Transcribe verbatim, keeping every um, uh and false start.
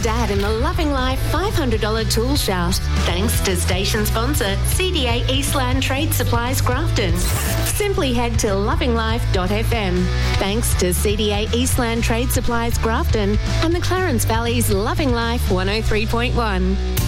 Dad in the Loving Life five hundred dollars tool shout. Thanks to station sponsor C D A Eastland Trade Supplies Grafton. Simply head to loving life dot f m. Thanks to C D A Eastland Trade Supplies Grafton and the Clarence Valley's Loving Life one oh three point one.